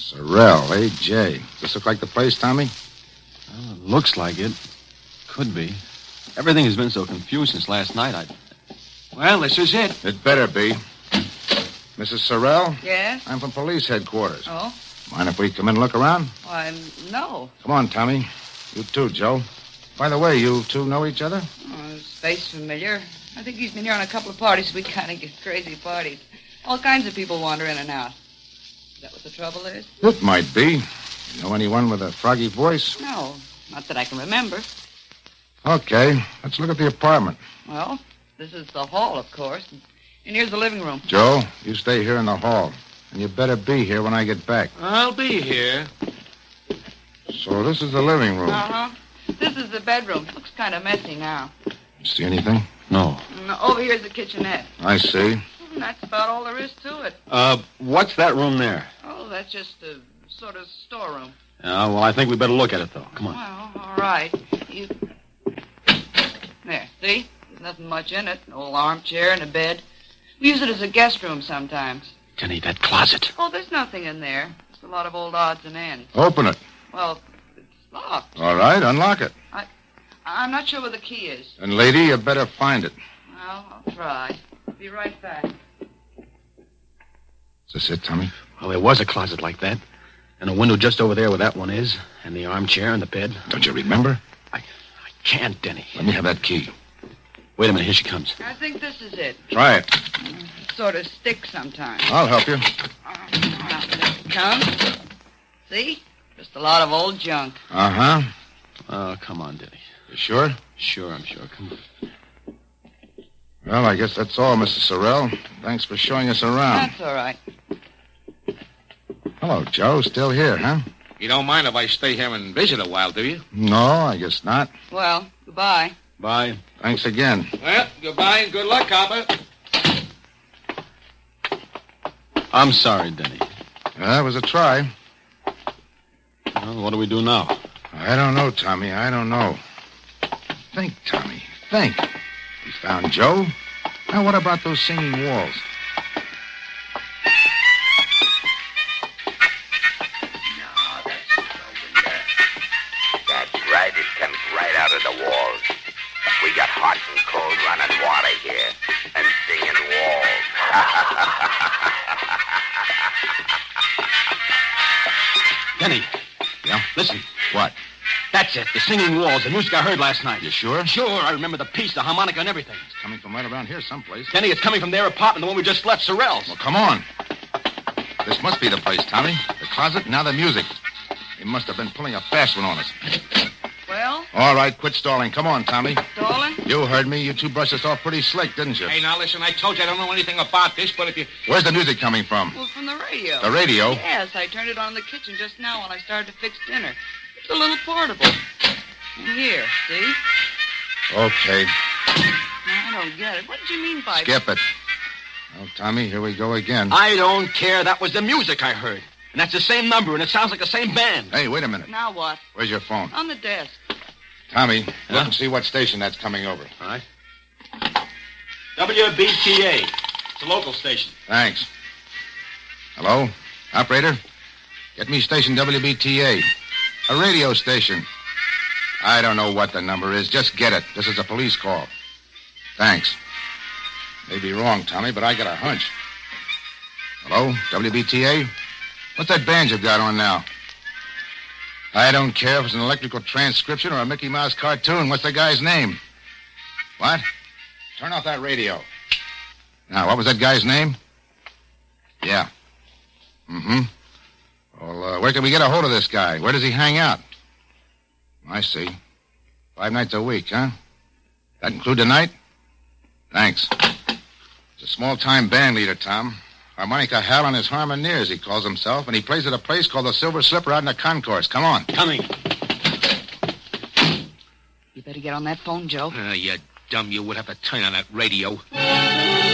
Sorrel, A.J. Does this look like the place, Tommy? Well, it looks like it. Could be. Everything has been so confused since last night, Well, this is it. It better be. Mrs. Sorrel? Yes? I'm from police headquarters. Oh? Mind if we come in and look around? Why, no. Come on, Tommy. You too, Joe. By the way, you two know each other? Oh, his face familiar. I think he's been here on a couple of parties. We kind of get crazy parties. All kinds of people wander in and out. Is that what the trouble is? It might be. You know anyone with a froggy voice? No, not that I can remember. Okay, let's look at the apartment. Well, this is the hall, of course. And here's the living room. Joe, you stay here in the hall. And you better be here when I get back. I'll be here. So this is the living room. Uh-huh. This is the bedroom. Looks kind of messy now. You see anything? No. And over here's the kitchenette. I see. And that's about all there is to it. What's that room there? Oh, that's just a sort of storeroom. Well, I think we better look at it, though. Come on. Well, all right. You... There, see? There's nothing much in it. An old armchair and a bed. We use it as a guest room sometimes. Jenny, that closet. Oh, there's nothing in there. Just a lot of old odds and ends. Open it. Well, it's locked. All right, unlock it. I'm not sure where the key is. And, lady, you better find it. Well, I'll try. Be right back. Is this it, Tommy? Well, there was a closet like that. And a window just over there where that one is. And the armchair and the bed. Don't you remember? I can't, Denny. Let me have that key. Wait a minute. Here she comes. I think this is it. Try it. It sort of sticks sometimes. I'll help you. Now, there it comes. See? Just a lot of old junk. Uh-huh. Oh, come on, Denny. You sure? Sure, I'm sure. Come on. Well, I guess that's all, Mrs. Sorrel. Thanks for showing us around. That's all right. Hello, Joe. Still here, huh? You don't mind if I stay here and visit a while, do you? No, I guess not. Well, goodbye. Bye. Thanks again. Well, goodbye and good luck, copper. I'm sorry, Denny. That was a try. Well, what do we do now? I don't know, Tommy. I don't know. Think, Tommy. Think. We found Joe. Now, what about those singing walls? That's right. It comes right out of the walls. We got hot and cold running water here. And singing walls. Denny. Yeah? Listen. What? That's it. The singing walls. The music I heard last night. You sure? Sure. I remember the piece, the harmonica and everything. It's coming from right around here someplace. Denny, it's coming from their apartment, the one we just left, Sorrel's. Well, come on. This must be the place, Tommy. The closet, now the music. They must have been pulling a fast one on us. Well? All right, quit stalling. Come on, Tommy. Stalling? You heard me. You two brushed us off pretty slick, didn't you? Hey, now listen, I told you I don't know anything about this, but if you... Where's the music coming from? Well, from the radio. The radio? Yes, I turned it on in the kitchen just now when I started to fix dinner. It's a little portable. And here, see? Okay. I don't get it. What did you mean by... Skip it. Well, Tommy, here we go again. I don't care. That was the music I heard. And that's the same number, and it sounds like the same band. Hey, wait a minute. Now what? Where's your phone? On the desk. Tommy, look and see what station that's coming over. All right. WBTA. It's a local station. Thanks. Hello? Operator? Get me station WBTA. A radio station. I don't know what the number is. Just get it. This is a police call. Thanks. May be wrong, Tommy, but I got a hunch. Hello? WBTA? What's that band you've got on now? I don't care if it's an electrical transcription or a Mickey Mouse cartoon. What's the guy's name? What? Turn off that radio. Now, what was that guy's name? Yeah. Mm-hmm. Well, where can we get a hold of this guy? Where does he hang out? I see. 5 nights a week, huh? That include tonight? Thanks. He's a small-time band leader, Tom. Harmonica Hal on his harmoniers, he calls himself, and he plays at a place called the Silver Slipper out in the concourse. Come on. Coming. You better get on that phone, Joe. You dumb, you would have to turn on that radio.